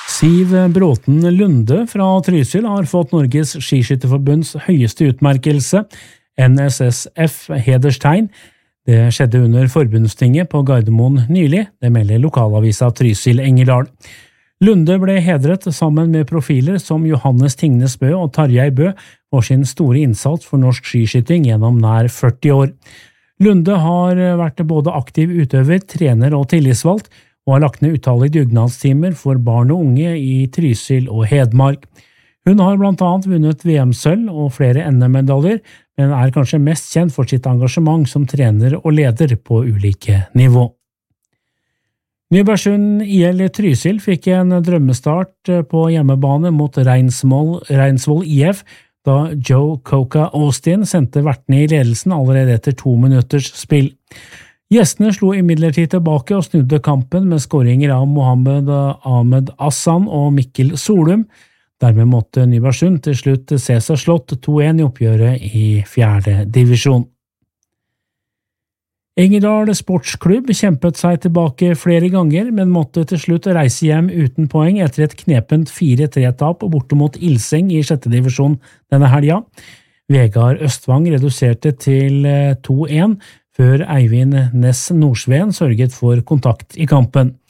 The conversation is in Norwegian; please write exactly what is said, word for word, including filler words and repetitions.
Siv Bråten Lunde fra Trysil har fått Norges Skiskytterforbunds høyeste utmerkelse, N S S F Hederstegn. Det skjedde under forbundstinget på Gardermoen nylig, det melder lokalavisa Trysil-Engerdal. Lunde ble hedret sammen med profiler som Johannes Tingnes Bø og Tarjei Bø for sin store innsats for norsk skiskytting gjennom nær førti år. Lunde har vært både aktiv utøver, trener og tillitsvalgt, og har lagt ned utallige dugnadstimer for barn og unge i Trysil og Hedmark. Hun har blant annet vunnet V M-sølv og flere N M-medaljer, men er kanskje mest kjent for sitt engasjement som trener og leder på ulike nivå. Nybergsund I L Trysil fikk en drømmestart på hjemmebane mot Reinsvoll, Reinsvoll I F, da Joe Coca Austin sendte vertene i ledelsen allerede etter to minutters spill. Gjestene slo imidlertid tilbake og snudde kampen med skåringer av Mohammed Ahmed Assan og Mikkel Solum. Dermed måtte Nybergsund til slutt se seg slått to en i oppgjøret i fjerde divisjon. Engerdal Sportsklubb kjempet seg tilbake flere ganger, men måtte til slutt reise hjem uten poeng etter et knepent fire tre-tap borte mot Ilseng i sjette divisjon denne helga. Vegard Østvang reduserte til to en, før Eivind Ness Nordsveen sørget for kontakt i kampen.